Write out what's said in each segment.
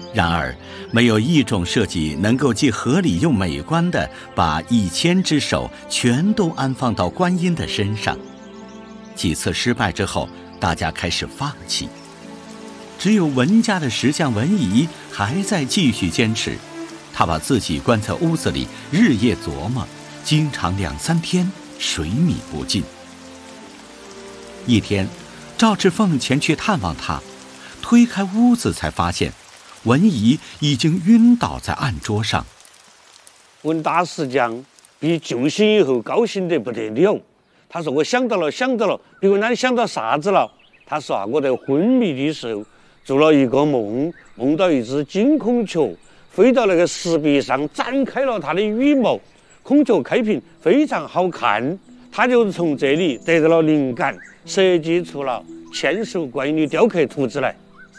然而，没有一种设计能够既合理又美观地把1000只手全都安放到观音的身上。几次失败之后，大家开始放弃。只有文家的石匠文夷还在继续坚持，他把自己关在屋子里，日夜琢磨，经常2、3天水米不进。一天，赵志凤前去探望他，推开屋子才发现文夷已经晕倒在案桌上。 文大石匠比救醒以后高兴得不得了，他说：“我想到了，别问他想到啥子了。”他说：“我在昏迷的时候做了一个梦，梦到一只金孔雀飞到那个石壁上，展开了它的羽毛，孔雀开屏非常好看。他就从这里得到了灵感，设计出了千手观音的雕刻图纸来。”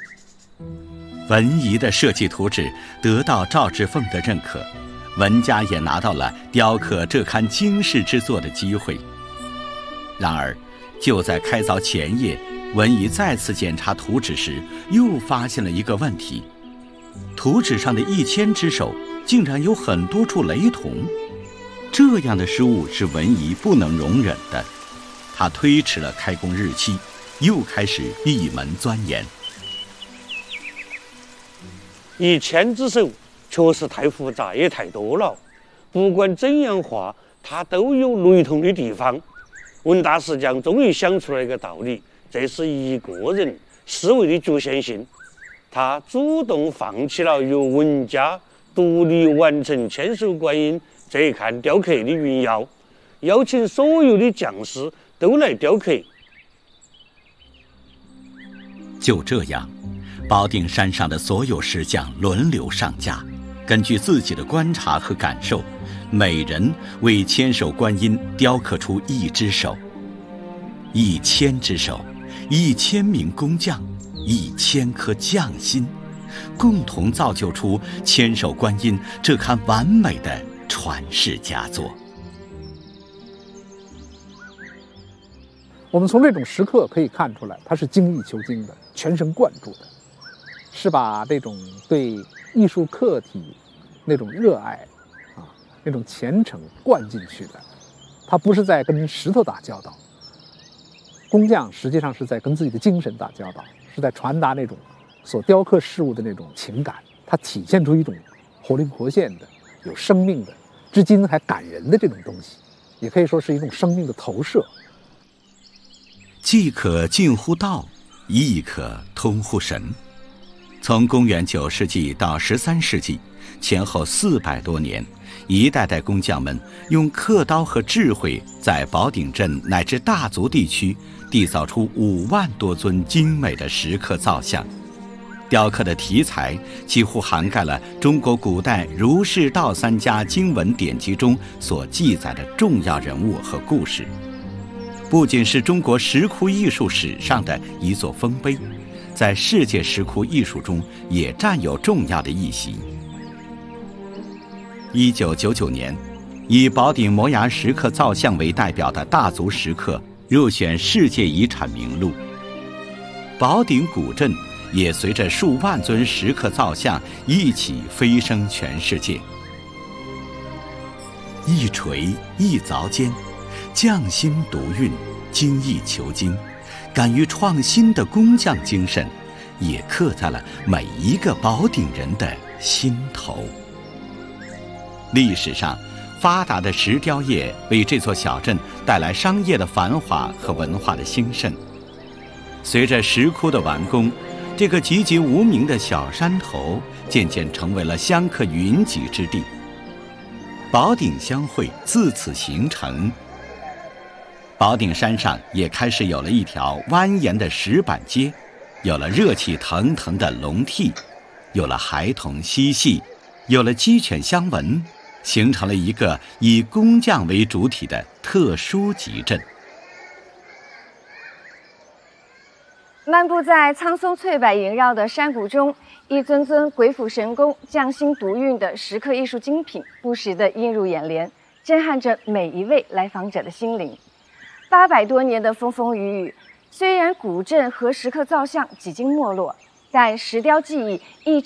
文夷的设计图纸得到赵志凤的认可，文家也拿到了雕刻这刊惊世之作的机会。然而，就在开凿前夜，文夷再次检查图纸时，又发现了一个问题：图纸上的1000只手竟然有很多处雷同。这样的失误是文夷不能容忍的，他推迟了开工日期，又开始闭门钻研。 1000只手确实太复杂，也太多了。不管怎样画，它都有雷同的地方。文大石匠终于想出了一个道理，这是一个人思维的局限性。他主动放弃了由文家独立完成千手观音这一刊雕刻的云要，邀请所有的匠师都来雕刻。 就这样，保定山上的所有石匠轮流上架，根据自己的观察和感受，每人为千手观音雕刻出1只手。1000只手，1000名工匠，1000颗匠心，共同造就出千手观音这刊完美的传世佳作。 我们从这种石刻可以看出来，它是精益求精的，全神贯注的，是把这种对艺术课题那种热爱那种虔诚灌进去的。他不是在跟石头打交道，工匠实际上是在跟自己的精神打交道，是在传达那种所雕刻事物的那种情感，它体现出一种活灵活现的、有生命的、至今还感人的这种东西，也可以说是一种生命的投射。 既可近乎道，亦可通乎神。从公元9世纪到13世纪，前后400多年，一代代工匠们用刻刀和智慧，在保定镇乃至大足地区缔造出5万多尊精美的石刻造像。雕刻的题材几乎涵盖了中国古代儒释道3家经文典籍中所记载的重要人物和故事，不仅是中国石窟艺术史上的一座丰碑，在世界石窟艺术中也占有重要的一席。1999年，以保定摩崖石刻造像为代表的大足石刻入选世界遗产名录。保定古镇也随着数万尊石刻造像一起飞升全世界。一锤一凿间，匠心独运，精益求精，敢于创新的工匠精神，也刻在了每一个保定人的心头。历史上，发达的石雕业为这座小镇带来商业的繁华和文化的兴盛。随着石窟的完工，这个籍籍无名的小山头渐渐成为了香客云集之地。保定相会自此形成，保定山上也开始有了一条蜿蜒的石板街，有了热气腾腾的龙屉，有了孩童嬉戏，有了鸡犬相闻，形成了一个以工匠为主体的特殊集镇。 漫步在苍松翠柏萦绕的山谷中，一尊尊鬼斧神工、匠心独运的石刻艺术精品不时地映入眼帘，震撼着每一位来访者的心灵。800多年的风风雨雨，虽然古镇和石刻造像几经没落，但石雕技艺一直